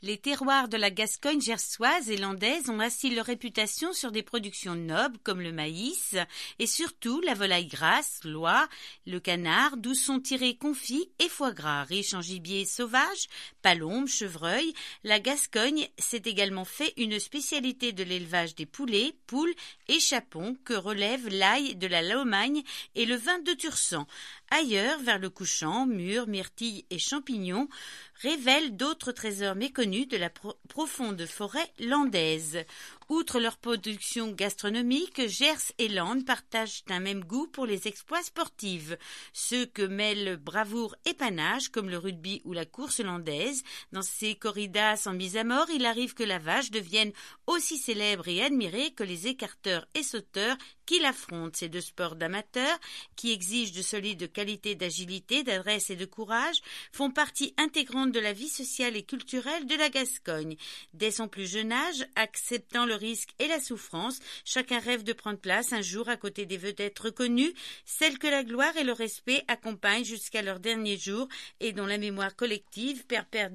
Les terroirs de la Gascogne gersoise et landaise ont assis leur réputation sur des productions nobles comme le maïs et surtout la volaille grasse, l'oie, le canard, d'où sont tirés confits et foie gras. Riche en gibier sauvage, palombe, chevreuil, la Gascogne s'est également fait une spécialité de l'élevage des poulets, poules et chapons que relèvent l'ail de la Lomagne et le vin de Tursan. Ailleurs, vers le couchant, mûres, myrtilles et champignons révèlent d'autres trésors méconnus de la profonde forêt landaise. Outre leur production gastronomique, Gers et Landes partagent un même goût pour les exploits sportifs, ceux que mêlent bravoure et panache, comme le rugby ou la course landaise. Dans ces corridas en mise à mort, il arrive que la vache devienne aussi célèbre et admirée que les écarteurs et sauteurs qui l'affrontent. Ces deux sports d'amateurs, qui exigent de solides qualités d'agilité, d'adresse et de courage, font partie intégrante de la vie sociale et culturelle de la Gascogne. Dès son plus jeune âge, acceptant le risque et la souffrance, chacun rêve de prendre place un jour à côté des vedettes reconnues, celles que la gloire et le respect accompagnent jusqu'à leurs derniers jours et dont la mémoire collective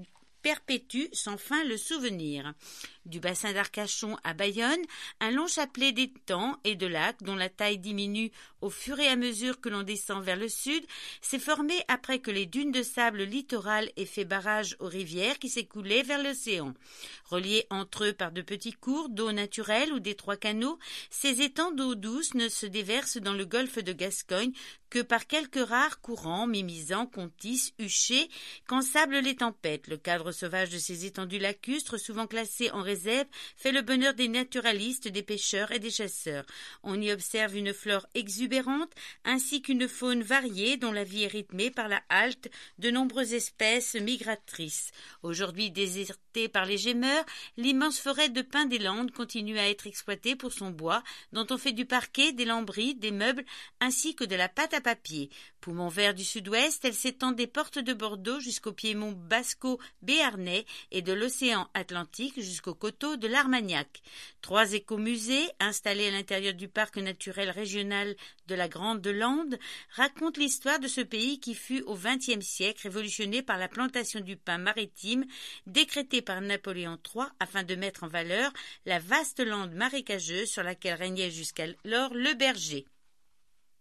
perpétue sans fin le souvenir. Du bassin d'Arcachon à Bayonne, un long chapelet d'étangs et de lacs dont la taille diminue au fur et à mesure que l'on descend vers le sud s'est formé après que les dunes de sable littoral aient fait barrage aux rivières qui s'écoulaient vers l'océan. Reliés entre eux par de petits cours d'eau naturelle ou d'étroits canaux, ces étangs d'eau douce ne se déversent dans le golfe de Gascogne que par quelques rares courants mimisants, contis, huchés, qu'ensablent les tempêtes. Le cadre sauvage de ces étendues lacustres, souvent classées en réserve, fait le bonheur des naturalistes, des pêcheurs et des chasseurs. On y observe une flore exubérante ainsi qu'une faune variée dont la vie est rythmée par la halte de nombreuses espèces migratrices. Aujourd'hui désertée par les gémeurs, l'immense forêt de pins des Landes continue à être exploitée pour son bois, dont on fait du parquet, des lambris, des meubles ainsi que de la pâte à papier. Poumon vert du sud-ouest, elle s'étend des portes de Bordeaux jusqu'au piémont basco-béarnais et de l'océan Atlantique jusqu'au coteau de l'Armagnac. 3 écomusées, installés à l'intérieur du parc naturel régional de la Grande Lande, racontent l'histoire de ce pays qui fut au XXe siècle révolutionné par la plantation du pin maritime décrétée par Napoléon III afin de mettre en valeur la vaste lande marécageuse sur laquelle régnait jusqu'alors le berger.